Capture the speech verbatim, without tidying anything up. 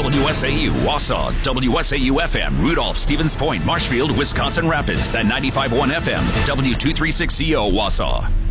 W S A U, Wausau, W S A U F M, Rudolph, Stevens Point, Marshfield, Wisconsin Rapids, and ninety-five point one F M, W two thirty-six C O, Wausau.